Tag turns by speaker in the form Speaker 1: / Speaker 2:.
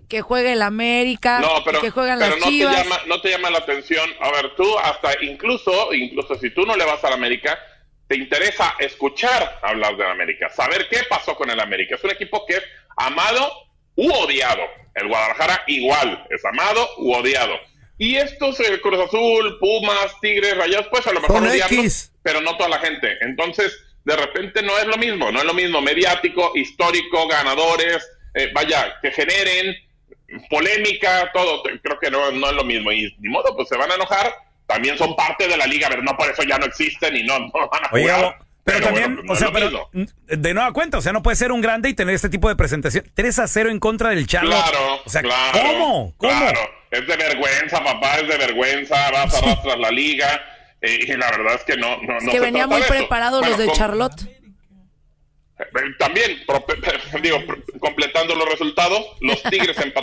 Speaker 1: que juegue el América, que juegan las Chivas.
Speaker 2: No te llama la atención. A ver, tú hasta incluso si tú no le vas al América, te interesa escuchar hablar del América, saber qué pasó con el América. Es un equipo que es amado u odiado. El Guadalajara igual, es amado u odiado. Y estos, Cruz Azul, Pumas, Tigres, Rayados, pues a lo mejor odiarlos, pero no toda la gente. Entonces, de repente no es lo mismo mediático, histórico, ganadores, que generen polémica, todo, creo que no es lo mismo. Y ni modo, pues se van a enojar, también son parte de la liga, pero no por eso ya no existen y no van a jugar.
Speaker 3: Pero también,
Speaker 2: bueno,
Speaker 3: pero de nueva cuenta, no puede ser un grande y tener este tipo de presentación. 3-0 en contra del Charlotte.
Speaker 2: Claro,
Speaker 3: ¿cómo?
Speaker 2: Claro, es de vergüenza, papá, es de vergüenza, vas a arrastrar la liga, y la verdad es que no
Speaker 1: es que venía muy preparados los de Charlotte.
Speaker 2: También, completando los resultados, los Tigres empataron